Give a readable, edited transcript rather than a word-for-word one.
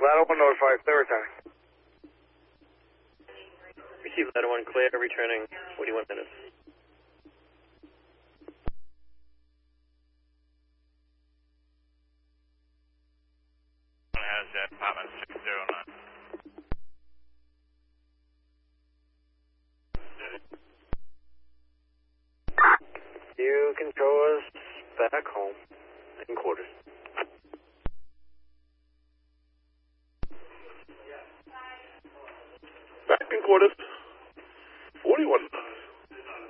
Ladder 1 notified, clear returning. Receive ladder 1 clear, returning 41 minutes. Has that apartment 609. You can throw us back home in quarters. Back in quarters.